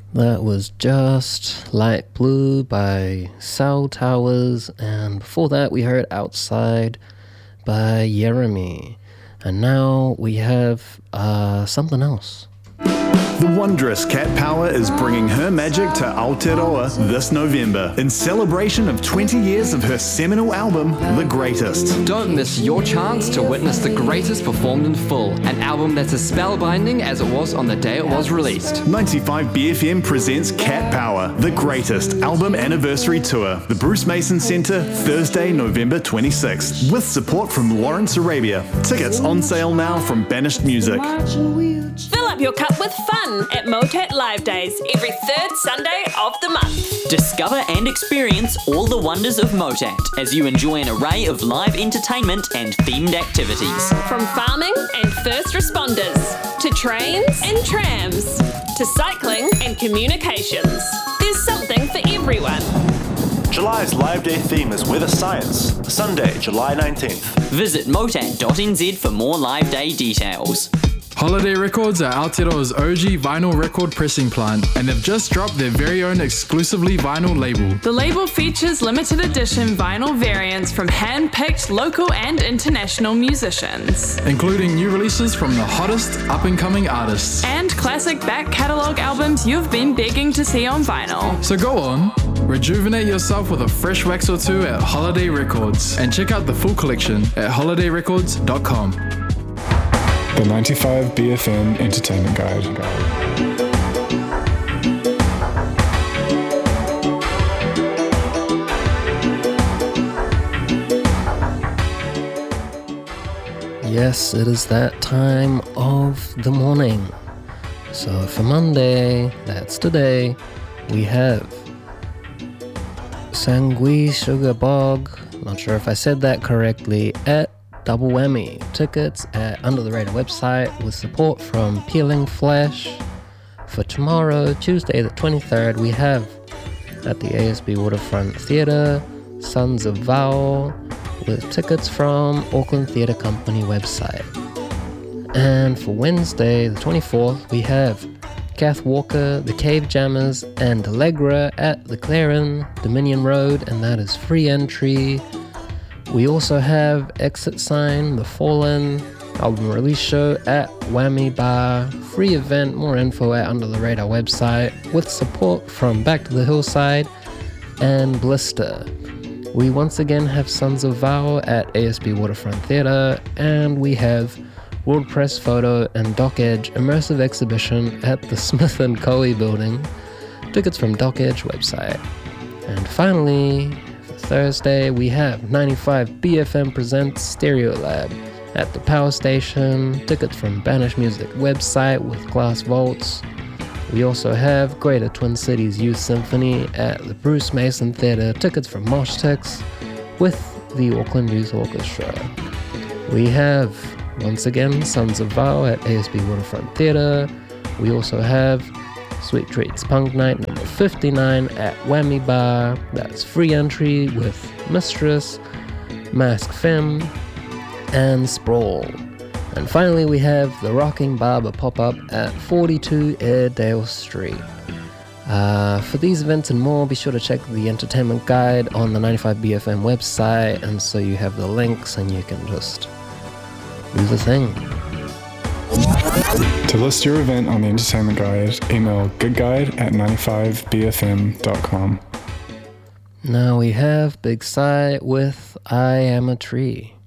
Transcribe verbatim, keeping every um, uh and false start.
That was just Light Blue by Cell Towers, and before that we heard Outside by Jeremy. And now we have uh, something else. The wondrous Cat Power is bringing her magic to Aotearoa this November in celebration of twenty years of her seminal album, The Greatest. Don't miss your chance to witness The Greatest performed in full, an album that's as spellbinding as it was on the day it was released. ninety-five B F M presents Cat Power, The Greatest Album Anniversary Tour, the Bruce Mason Centre, Thursday, November twenty-sixth, with support from Lawrence Arabia. Tickets on sale now from Banished Music. Fill up your cup with fun at Motet Live Days every third Sunday of the month. Discover and experience all the wonders of Motat as you enjoy an array of live entertainment and themed activities. From farming and first responders, to trains and trams, to cycling and communications. There's something for everyone. July's Live Day theme is Weather Science, Sunday, July nineteenth. Visit motat dot n z for more Live Day details. Holiday Records are Aotearoa's O G vinyl record pressing plant, and they've just dropped their very own exclusively vinyl label. The label features limited edition vinyl variants from hand-picked local and international musicians, including new releases from the hottest up-and-coming artists. And classic back catalogue albums you've been begging to see on vinyl. So go on, rejuvenate yourself with a fresh wax or two at Holiday Records, and check out the full collection at holiday records dot com. The ninety-five B F M Entertainment Guide. Yes, it is that time of the morning. So for Monday, that's today, we have Sangui Sugar Bog, not sure if I said that correctly, at Double Whammy. Tickets at Under the Radar website with support from Peeling Flesh. For tomorrow, Tuesday the twenty-third, we have at the A S B Waterfront Theatre, Sons of Vowel, with tickets from Auckland Theatre Company website. And for Wednesday the twenty-fourth, we have Kath Walker, The Cave Jammers, and Allegra at the Claren, Dominion Road, and that is free entry. We also have Exit Sign, The Fallen, album release show at Whammy Bar, free event, more info at Under the Radar website, with support from Back to the Hillside and Blister. We once again have Sons of Vow at A S B Waterfront Theatre, and we have World Press Photo and Dock Edge Immersive Exhibition at the Smith and Coe building, tickets from Dock Edge website. And finally, Thursday, we have ninety-five B F M presents Stereo Lab at the Power Station, tickets from Banished Music website with Glass Vaults. We also have Greater Twin Cities Youth Symphony at the Bruce Mason Theatre, tickets from Mosh Tix with the Auckland Youth Orchestra. We have, once again, Sons of Vow at A S B Waterfront Theatre. We also have Sweet Treats Punk Night number fifty-nine at Whammy Bar. That's free entry with Mistress, Mask Femme, and Sprawl. And finally we have the Rocking Barber pop-up at forty-two Airedale Street. Uh, for these events and more, be sure to check the entertainment guide on the ninety-five B F M website, and so you have the links and you can just do the thing. To list your event on the entertainment guide, email goodguide at ninety-five b f m dot com. Now we have Big Sai with I Am a Tree.